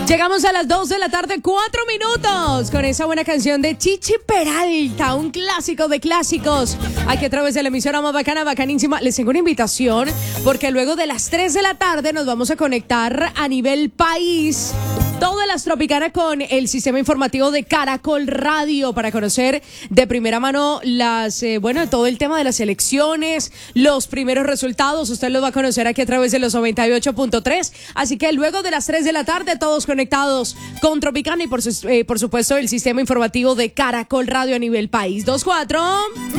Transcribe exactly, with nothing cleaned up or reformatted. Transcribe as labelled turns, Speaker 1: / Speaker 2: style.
Speaker 1: Llegamos a las dos de la tarde, cuatro minutos, con esa buena canción de Chichi Peralta, un clásico de clásicos. Aquí a través de la emisora más bacana, bacanísima. Les tengo una invitación, porque luego de las tres de la tarde nos vamos a conectar a nivel país. Todas las Tropicana con el sistema informativo de Caracol Radio para conocer de primera mano las, eh, bueno, todo el tema de las elecciones, los primeros resultados. Usted los va a conocer aquí a través de los noventa y ocho punto tres. Así que luego de las tres de la tarde, todos conectados con Tropicana y por, su, eh, por supuesto el sistema informativo de Caracol Radio a nivel país. dos cuatro